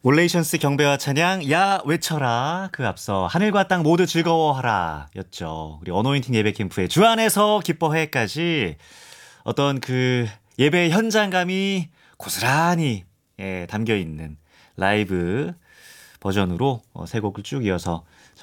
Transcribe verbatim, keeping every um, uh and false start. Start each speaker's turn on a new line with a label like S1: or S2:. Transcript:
S1: 올레이션스 경배와 찬양 야 외쳐라. 그 앞서 하늘과 땅 모두 즐거워하라 였죠. 우리 어노인팅 예배 캠프의 주 안에서 기뻐해까지 어떤 그 예배 현장감이 고스란히 예, 담겨있는 라이브 버전으로 어, 세 곡을 쭉 이어서